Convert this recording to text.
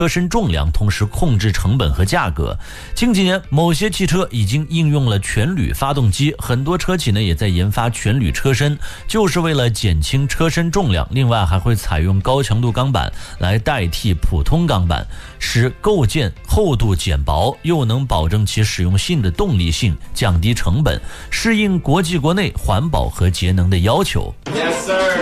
车身重量，同时控制成本和价格。近几年，某些汽车已经应用了全铝发动机，很多车企呢也在研发全铝车身，就是为了减轻车身重量。另外，还会采用高强度钢板来代替普通钢板，使构件厚度减薄，又能保证其实用性的动力性，降低成本，适应国际国内环保和节能的要求。